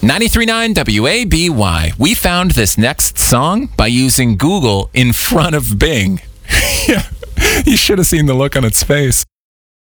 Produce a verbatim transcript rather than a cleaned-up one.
ninety-three point nine W A B Y. We found this next song by using Google in front of Bing. You should have seen the look on its face.